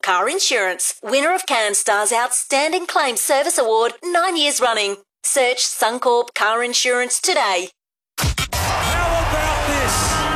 Car Insurance, winner of CanStar's Outstanding Claim Service Award 9 years running. Search Suncorp Car Insurance today. How about this?